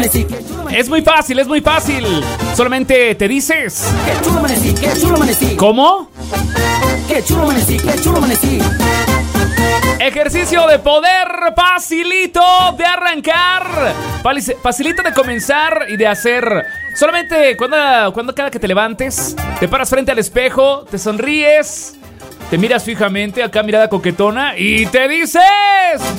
amanecí. Es muy fácil, es muy fácil. Solamente te dices. Qué chulo amanecí, qué chulo amanecí. ¿Cómo? Qué chulo amanecí, qué chulo amanecí. Ejercicio de poder, facilito de arrancar, facilito de comenzar y de hacer. Solamente cuando cada que te levantes, te paras frente al espejo, te sonríes, te miras fijamente, acá mirada coquetona y te dices...